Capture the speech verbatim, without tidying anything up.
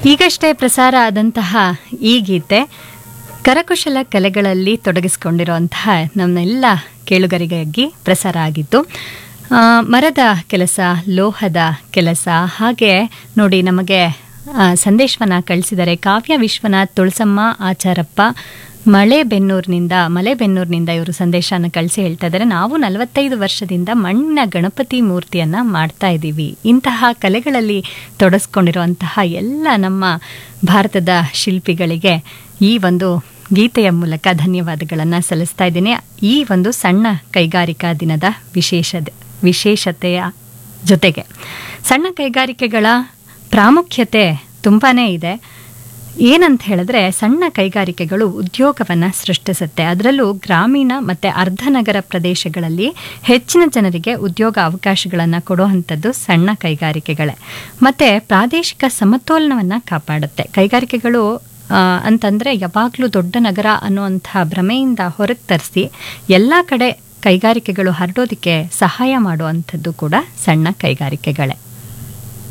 ಈಗಷ್ಟೇ ಪ್ರಸಾರ ಆದಂತಹ ಈ ಗೀತೆ ಕರಕುಶಲ ಕಲೆಗಳಲ್ಲಿ ತೊಡಗಿಸಿಕೊಂಡಿರುವಂತಹ ನಮ್ಮೆಲ್ಲ ಕೇಳುಗರಿಗಾಗಿ ಪ್ರಸಾರ ಆಗಿತ್ತು. ಆ, ಮರದ ಕೆಲಸ, ಲೋಹದ ಕೆಲಸ, ಹಾಗೆ ನೋಡಿ ನಮಗೆ ಆ, ಸಂದೇಶವನ್ನು ಕಳಿಸಿದರೆ ಕಾವ್ಯ ವಿಶ್ವನಾಥ್, ತುಳಸಮ್ಮ ಆಚಾರಪ್ಪ ಮಳೆಬೆನ್ನೂರಿನಿಂದ ಮಲೆಬೆನ್ನೂರಿನಿಂದ ಇವರು ಸಂದೇಶನ ಕಳಿಸಿ ಹೇಳ್ತಾ ಇದ್ದಾರೆ, ನಾವು ನಲವತ್ತೈದು ವರ್ಷದಿಂದ ಮಣ್ಣಿನ ಗಣಪತಿ ಮೂರ್ತಿಯನ್ನು ಮಾಡ್ತಾ ಇದ್ದೀವಿ. ಇಂತಹ ಕಲೆಗಳಲ್ಲಿ ತೊಡಗಿಸ್ಕೊಂಡಿರುವಂತಹ ಎಲ್ಲ ನಮ್ಮ ಭಾರತದ ಶಿಲ್ಪಿಗಳಿಗೆ ಈ ಒಂದು ಗೀತೆಯ ಮೂಲಕ ಧನ್ಯವಾದಗಳನ್ನು ಸಲ್ಲಿಸ್ತಾ ಇದ್ದೀನಿ. ಈ ಒಂದು ಸಣ್ಣ ಕೈಗಾರಿಕಾ ದಿನದ ವಿಶೇಷ ವಿಶೇಷತೆಯ ಜೊತೆಗೆ ಸಣ್ಣ ಕೈಗಾರಿಕೆಗಳ ಪ್ರಾಮುಖ್ಯತೆ ತುಂಬಾ ಇದೆ. ಏನಂತ ಹೇಳಿದ್ರೆ, ಸಣ್ಣ ಕೈಗಾರಿಕೆಗಳು ಉದ್ಯೋಗವನ್ನು ಸೃಷ್ಟಿಸುತ್ತೆ. ಅದರಲ್ಲೂ ಗ್ರಾಮೀಣ ಮತ್ತು ಅರ್ಧನಗರ ಪ್ರದೇಶಗಳಲ್ಲಿ ಹೆಚ್ಚಿನ ಜನರಿಗೆ ಉದ್ಯೋಗ ಅವಕಾಶಗಳನ್ನು ಕೊಡುವಂಥದ್ದು ಸಣ್ಣ ಕೈಗಾರಿಕೆಗಳೇ. ಮತ್ತು ಪ್ರಾದೇಶಿಕ ಸಮತೋಲನವನ್ನು ಕಾಪಾಡುತ್ತೆ. ಕೈಗಾರಿಕೆಗಳು ಅಂತಂದರೆ ಯಾವಾಗಲೂ ದೊಡ್ಡ ನಗರ ಅನ್ನುವಂಥ ಭ್ರಮೆಯಿಂದ ಹೊರಗೆ ತರಿಸಿ ಎಲ್ಲ ಕಡೆ ಕೈಗಾರಿಕೆಗಳು ಹರಡೋದಕ್ಕೆ ಸಹಾಯ ಮಾಡುವಂಥದ್ದು ಕೂಡ ಸಣ್ಣ ಕೈಗಾರಿಕೆಗಳೇ.